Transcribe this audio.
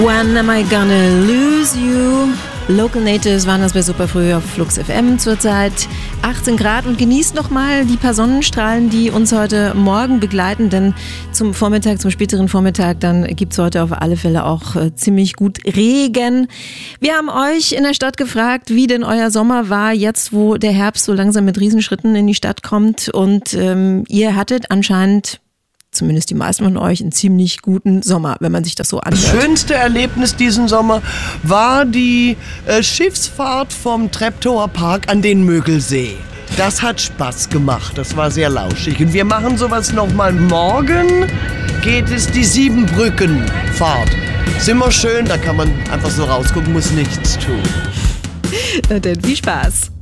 When am I gonna lose you? Local Natives waren das bei Superfrüh auf Flux FM zurzeit. 18 Grad und genießt nochmal die paar Sonnenstrahlen, die uns heute Morgen begleiten, denn zum späteren Vormittag, dann gibt es heute auf alle Fälle auch ziemlich gut Regen. Wir haben euch in der Stadt gefragt, wie denn euer Sommer war, jetzt wo der Herbst so langsam mit Riesenschritten in die Stadt kommt und ihr hattet anscheinend, zumindest die meisten von euch, einen ziemlich guten Sommer, wenn man sich das so anhört. Das schönste Erlebnis diesen Sommer war die Schiffsfahrt vom Treptower Park an den Mögelsee. Das hat Spaß gemacht, das war sehr lauschig. Und wir machen sowas nochmal. Morgen geht es die Siebenbrückenfahrt. Ist immer schön, da kann man einfach so rausgucken, muss nichts tun. Na denn, viel Spaß.